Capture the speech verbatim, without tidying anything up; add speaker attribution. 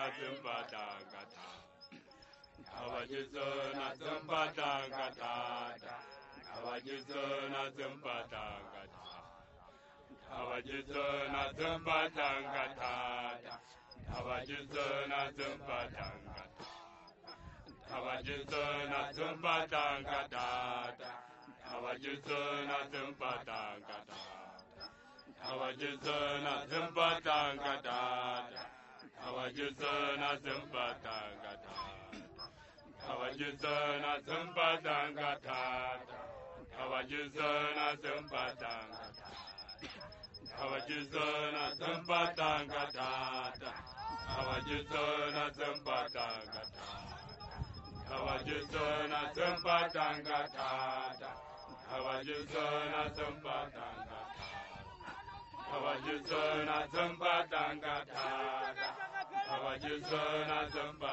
Speaker 1: Zimbadangata. Kawajizona Zimbadangata. Kawajizona Zimbadangata. Kawajizona Zimbadangata. Kawajizona Zimbadangata. Kawajizona Zimbadangata. Kawajizona Zimbadangata. Kawajizona Zimbadangata. Kawajizona Zimbadangata. Kawajizona Zimbadangata. Kawajizona Zimbadangata. Kawajizona Zimbadangata. Kawajizona Zimbadangata. Kawajizona Zimbadangata. Kawajizona Zimbadangata. Kawajizona Zimbadangata. Kawajizona Zimbadangata.